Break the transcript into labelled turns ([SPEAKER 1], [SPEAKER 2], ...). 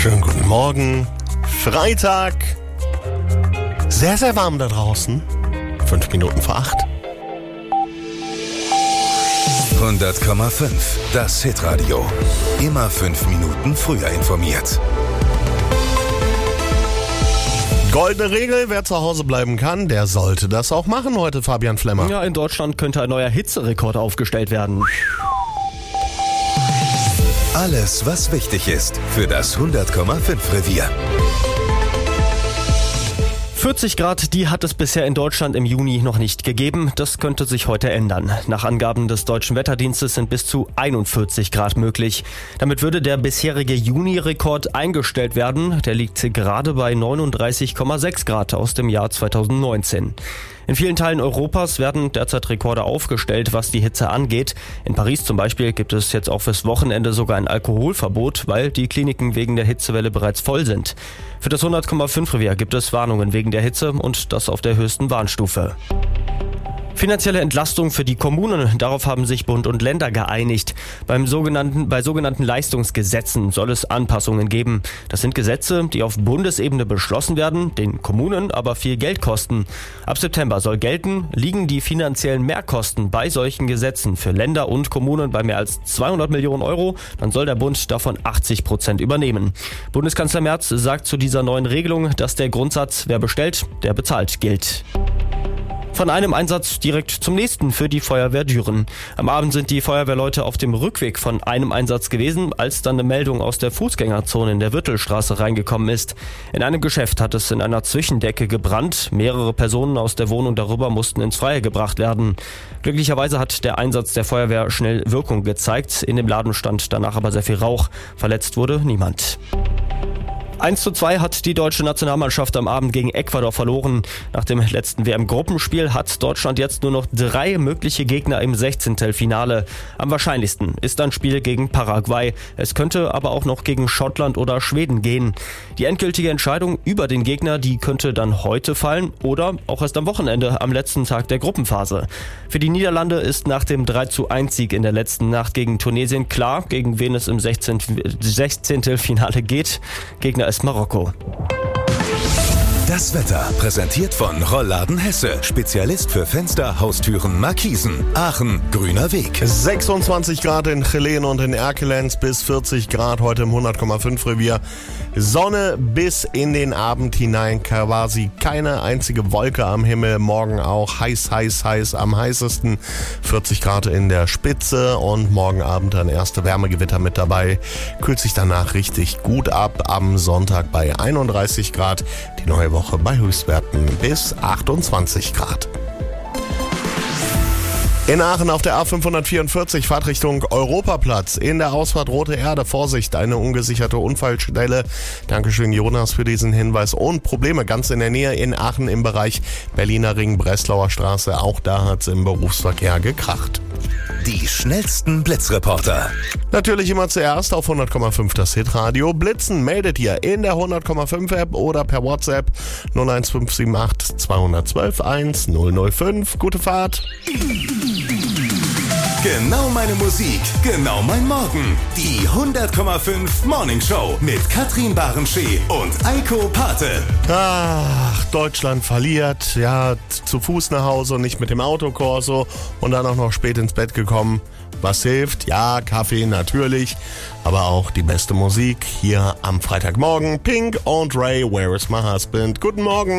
[SPEAKER 1] Schönen guten Morgen. Freitag. Sehr, sehr warm da draußen. 5 Minuten vor 8.
[SPEAKER 2] 100,5. Das Hitradio. Immer 5 Minuten früher informiert.
[SPEAKER 1] Goldene Regel, wer zu Hause bleiben kann, der sollte das auch machen heute, Fabian Flemmer.
[SPEAKER 3] Ja, in Deutschland könnte ein neuer Hitzerekord aufgestellt werden.
[SPEAKER 2] Alles, was wichtig ist für das 100,5 Revier.
[SPEAKER 3] 40 Grad, die hat es bisher in Deutschland im Juni noch nicht gegeben. Das könnte sich heute ändern. Nach Angaben des Deutschen Wetterdienstes sind bis zu 41 Grad möglich. Damit würde der bisherige Juni-Rekord eingestellt werden. Der liegt gerade bei 39,6 Grad aus dem Jahr 2019. In vielen Teilen Europas werden derzeit Rekorde aufgestellt, was die Hitze angeht. In Paris zum Beispiel gibt es jetzt auch fürs Wochenende sogar ein Alkoholverbot, weil die Kliniken wegen der Hitzewelle bereits voll sind. Für das 100,5 Revier gibt es Warnungen wegen der Hitze und das auf der höchsten Warnstufe. Finanzielle Entlastung für die Kommunen, darauf haben sich Bund und Länder geeinigt. Bei sogenannten Leistungsgesetzen soll es Anpassungen geben. Das sind Gesetze, die auf Bundesebene beschlossen werden, den Kommunen aber viel Geld kosten. Ab September soll gelten, liegen die finanziellen Mehrkosten bei solchen Gesetzen für Länder und Kommunen bei mehr als 200 Millionen Euro, dann soll der Bund davon 80% übernehmen. Bundeskanzler Merz sagt zu dieser neuen Regelung, dass der Grundsatz, wer bestellt, der bezahlt, gilt. Von einem Einsatz direkt zum nächsten für die Feuerwehr Düren. Am Abend sind die Feuerwehrleute auf dem Rückweg von einem Einsatz gewesen, als dann eine Meldung aus der Fußgängerzone in der Wirtelstraße reingekommen ist. In einem Geschäft hat es in einer Zwischendecke gebrannt. Mehrere Personen aus der Wohnung darüber mussten ins Freie gebracht werden. Glücklicherweise hat der Einsatz der Feuerwehr schnell Wirkung gezeigt. In dem Laden stand danach aber sehr viel Rauch. Verletzt wurde niemand. 1:2 hat die deutsche Nationalmannschaft am Abend gegen Ecuador verloren. Nach dem letzten WM-Gruppenspiel hat Deutschland jetzt nur noch 3 mögliche Gegner im 16-Tel-Finale. Am wahrscheinlichsten ist ein Spiel gegen Paraguay. Es könnte aber auch noch gegen Schottland oder Schweden gehen. Die endgültige Entscheidung über den Gegner, die könnte dann heute fallen oder auch erst am Wochenende, am letzten Tag der Gruppenphase. Für die Niederlande ist nach dem 3:1-Sieg in der letzten Nacht gegen Tunesien klar, gegen wen es im 16-Tel-Finale geht. Gegner ist Marokko.
[SPEAKER 2] Das Wetter präsentiert von Rollladen Hesse. Spezialist für Fenster, Haustüren, Markisen. Aachen, Grüner Weg.
[SPEAKER 1] 26 Grad in Geleen und in Erkelenz bis 40 Grad heute im 100,5 Revier. Sonne bis in den Abend hinein, quasi keine einzige Wolke am Himmel. Morgen auch heiß, am heißesten 40 Grad in der Spitze und morgen Abend ein erste Wärmegewitter mit dabei. Kühlt sich danach richtig gut ab, am Sonntag bei 31 Grad. Die neue Woche bei Höchstwerten bis 28 Grad. In Aachen auf der A544 Fahrtrichtung Europaplatz. In der Ausfahrt Rote Erde, Vorsicht, eine ungesicherte Unfallstelle. Dankeschön Jonas für diesen Hinweis. Und Probleme ganz in der Nähe in Aachen im Bereich Berliner Ring, Breslauer Straße. Auch da hat es im Berufsverkehr gekracht.
[SPEAKER 2] Die schnellsten Blitzreporter.
[SPEAKER 1] Natürlich immer zuerst auf 100,5 das Hitradio. Blitzen meldet ihr in der 100,5 App oder per WhatsApp 01578 212 1005. Gute Fahrt.
[SPEAKER 2] Genau meine Musik, genau mein Morgen. Die 100,5 Morning Show mit Katrin Barenschee und Eiko Pate.
[SPEAKER 1] Ach, Deutschland verliert. Ja, zu Fuß nach Hause und nicht mit dem Autokorso und dann auch noch spät ins Bett gekommen. Was hilft? Ja, Kaffee natürlich, aber auch die beste Musik hier am Freitagmorgen. Pink und Ray, Where is my husband? Guten Morgen.